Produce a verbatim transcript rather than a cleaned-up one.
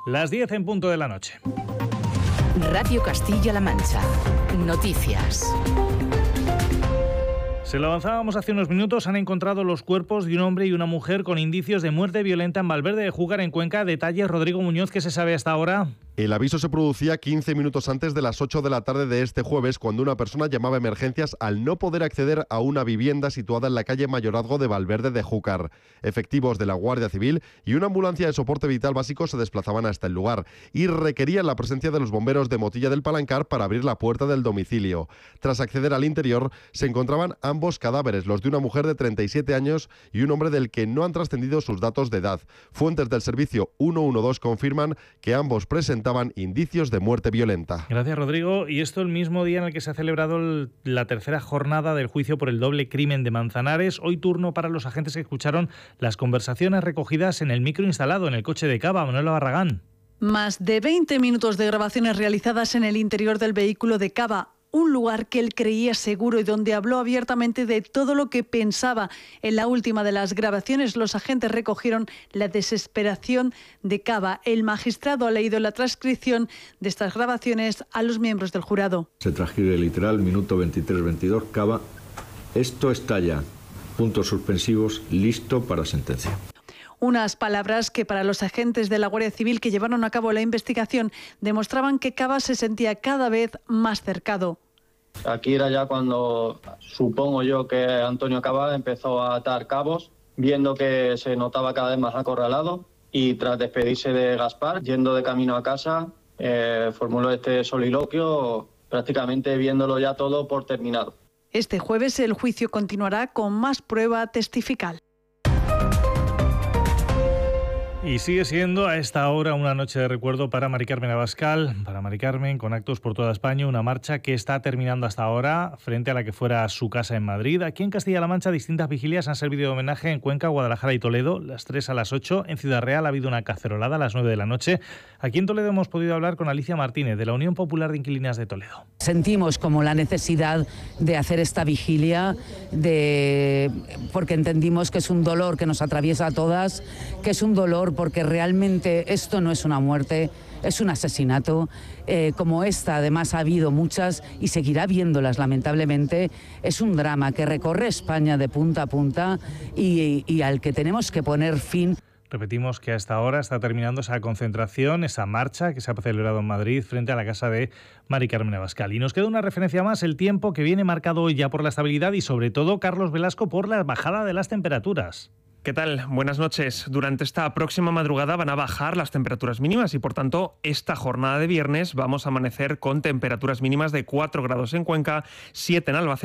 Las diez en punto de la noche. Radio Castilla-La Mancha. Noticias. Se lo avanzábamos hace unos minutos, han encontrado los cuerpos de un hombre y una mujer con indicios de muerte violenta en Valverde de Júcar, en Cuenca. Detalles, Rodrigo Muñoz, ¿qué se sabe hasta ahora? El aviso se producía quince minutos antes de las ocho de la tarde de este jueves, cuando una persona llamaba a emergencias al no poder acceder a una vivienda situada en la calle Mayorazgo de Valverde de Júcar. Efectivos de la Guardia Civil y una ambulancia de soporte vital básico se desplazaban hasta el lugar y requerían la presencia de los bomberos de Motilla del Palancar para abrir la puerta del domicilio. Tras acceder al interior, se encontraban ambos cadáveres, los de una mujer de treinta y siete años y un hombre del que no han trascendido sus datos de edad. Fuentes del servicio ciento doce confirman que ambos presentaban indicios de muerte violenta. Gracias, Rodrigo. Y esto el mismo día en el que se ha celebrado el, la tercera jornada del juicio por el doble crimen de Manzanares. Hoy turno para los agentes que escucharon las conversaciones recogidas en el micro instalado en el coche de Cava. Manuel Barragán. Más de veinte minutos de grabaciones realizadas en el interior del vehículo de Cava. Un lugar que él creía seguro y donde habló abiertamente de todo lo que pensaba. En la última de las grabaciones, los agentes recogieron la desesperación de Cava. El magistrado ha leído la transcripción de estas grabaciones a los miembros del jurado. Se transcribe literal, minuto veintitrés veintidós, Cava, esto está ya, puntos suspensivos, listo para sentencia. Unas palabras que para los agentes de la Guardia Civil que llevaron a cabo la investigación demostraban que Cava se sentía cada vez más cercado. Aquí era ya cuando supongo yo que Antonio Cava empezó a atar cabos, viendo que se notaba cada vez más acorralado, y tras despedirse de Gaspar, yendo de camino a casa, eh, formuló este soliloquio, prácticamente viéndolo ya todo por terminado. Este jueves el juicio continuará con más prueba testifical. Y sigue siendo a esta hora una noche de recuerdo para Mari Carmen Abascal, para Mari Carmen, con actos por toda España, una marcha que está terminando hasta ahora frente a la que fuera su casa en Madrid. Aquí en Castilla-La Mancha distintas vigilias han servido de homenaje en Cuenca, Guadalajara y Toledo, las tres a las ocho. En Ciudad Real ha habido una cacerolada a las nueve de la noche. Aquí en Toledo hemos podido hablar con Alicia Martínez, de la Unión Popular de Inquilinas de Toledo. Sentimos como la necesidad de hacer esta vigilia, de... porque entendimos que es un dolor que nos atraviesa a todas, que es un dolor porque realmente esto no es una muerte, es un asesinato. Eh, como esta, además, ha habido muchas y seguirá habiéndolas, lamentablemente. Es un drama que recorre España de punta a punta y, y al que tenemos que poner fin. Repetimos que a esta hora está terminando esa concentración, esa marcha que se ha celebrado en Madrid frente a la casa de Mari Carmen Abascal. Y nos queda una referencia más, el tiempo que viene marcado hoy ya por la estabilidad y sobre todo, Carlos Velasco, por la bajada de las temperaturas. ¿Qué tal? Buenas noches. Durante esta próxima madrugada van a bajar las temperaturas mínimas y, por tanto, esta jornada de viernes vamos a amanecer con temperaturas mínimas de cuatro grados en Cuenca, siete en Albacete